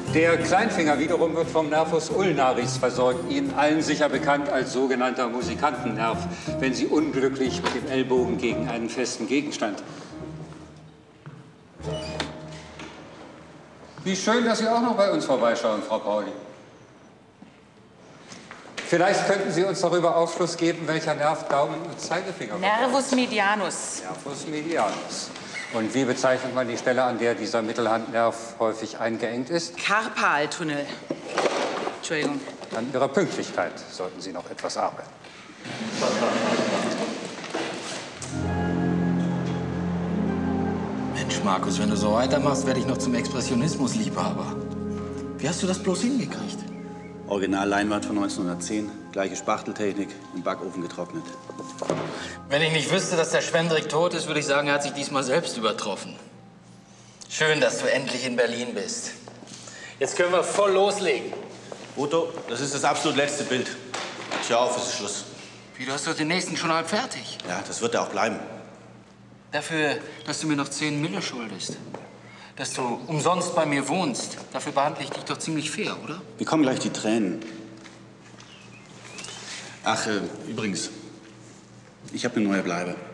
Der Kleinfinger wiederum wird vom Nervus ulnaris versorgt, Ihnen allen sicher bekannt als sogenannter Musikantennerv, wenn Sie unglücklich mit dem Ellbogen gegen einen festen Gegenstand. Wie schön, dass Sie auch noch bei uns vorbeischauen, Frau Pauli. Vielleicht könnten Sie uns darüber Aufschluss geben, welcher Nerv Daumen und Zeigefinger wird. Nervus medianus. Nervus medianus. Und wie bezeichnet man die Stelle, an der dieser Mittelhandnerv häufig eingeengt ist? Karpaltunnel. Entschuldigung. An Ihrer Pünktlichkeit sollten Sie noch etwas arbeiten. Mensch, Markus, wenn du so weitermachst, werde ich noch zum Expressionismus-Liebhaber. Wie hast du das bloß hingekriegt? Original-Leinwand von 1910, gleiche Spachteltechnik, im Backofen getrocknet. Wenn ich nicht wüsste, dass der Schwendrick tot ist, würde ich sagen, er hat sich diesmal selbst übertroffen. Schön, dass du endlich in Berlin bist. Jetzt können wir voll loslegen. Otto, das ist das absolut letzte Bild. Tja, auf, es ist Schluss. Wie, du hast doch den nächsten schon halb fertig. Ja, das wird er auch bleiben. Dafür, dass du mir noch 10 Mille schuldest. Dass du umsonst bei mir wohnst. Dafür behandle ich dich doch ziemlich fair, oder? Mir kommen gleich die Tränen. Ach, übrigens, ich habe eine neue Bleibe.